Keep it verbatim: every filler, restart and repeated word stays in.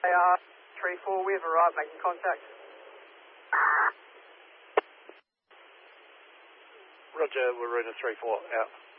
They are three four, we have arrived, making contact. Roger, Waruna three four, out.